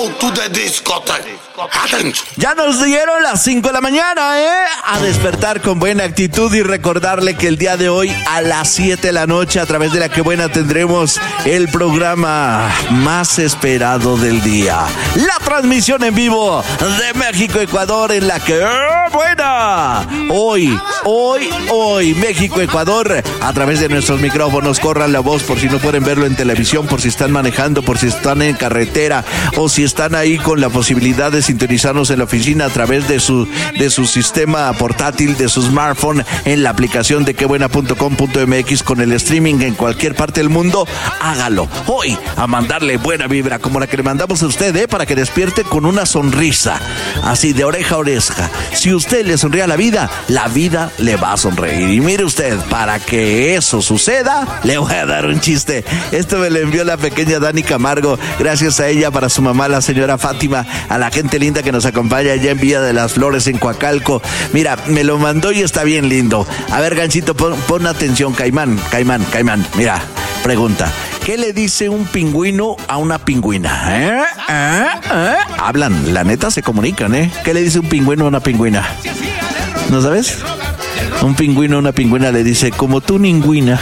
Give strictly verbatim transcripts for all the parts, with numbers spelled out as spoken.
go to the discotheque. Attention. Ya nos dieron las cinco de la mañana, ¿eh? A despertar con buena actitud y recordarle que el día de hoy a las siete de la noche a través de La Que Buena tendremos el programa más esperado del día. La transmisión en vivo de México-Ecuador en La Que Buena. Hoy, hoy, hoy, México-Ecuador a través de nuestros micrófonos. Corran la voz por si no pueden verlo en televisión, por si están manejando, por si están en carretera o si están ahí con la posibilidad de sintonizarnos en la oficina a través de su de su sistema portátil, de su smartphone, en la aplicación de quebuena punto com punto m x con el streaming en cualquier parte del mundo. Hágalo hoy a mandarle buena vibra como la que le mandamos a usted, ¿eh? Para que despierte con una sonrisa, así de oreja a oreja. Si usted le sonríe a la vida, la vida le va a sonreír. Y mire usted, para que eso suceda, le voy a dar un chiste. Esto me lo envió la pequeña Dani Camargo, gracias a ella, para su mamá, la señora Fátima, a la gente linda que nos acompaña allá en Villa de las Flores, en Coacalco. Mira, me lo mandó y está bien lindo. A ver, Ganchito, pon, pon atención, Caimán, Caimán, Caimán. Mira, pregunta: ¿qué le dice un pingüino a una pingüina? ¿Eh? ¿Eh? ¿Eh? Hablan, la neta se comunican, ¿eh? ¿Qué le dice un pingüino a una pingüina? ¿No sabes? Un pingüino a una pingüina le dice: como tú, ningüina.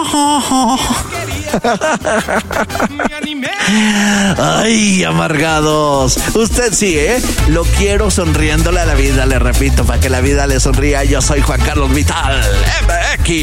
Ay, amargados. Usted sí, ¿eh? Lo quiero sonriéndole a la vida, le repito, para que la vida le sonría. Yo soy Juan Carlos Vital, M X.